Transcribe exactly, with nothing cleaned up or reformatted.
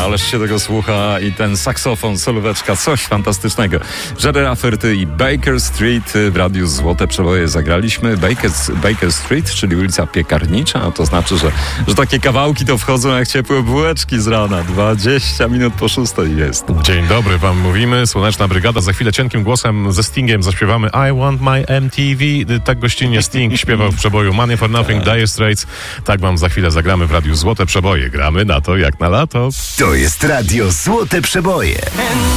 ależ się tego słucha i ten saksofon, solóweczka, coś fantastycznego. Jerry Rafferty i Baker Street w Radiu Złote Przeboje zagraliśmy. Baker, Baker Street, czyli ulica Piekarnicza, a to znaczy, że, że takie kawałki to wchodzą jak ciepłe bułeczki z rana. dwadzieścia minut po szóstej jest. Dzień dobry wam mówimy, Słoneczna Brygada. Za chwilę cienkim głosem ze Stingiem zaśpiewamy I Want My M T V. Tak gościnnie Sting śpiewał w przeboju Money for Nothing, Dire Straits. Tak wam za chwilę zagramy w Radiu Złote Przeboje. Gramy na to jak na lato. To jest Radio Złote Przeboje.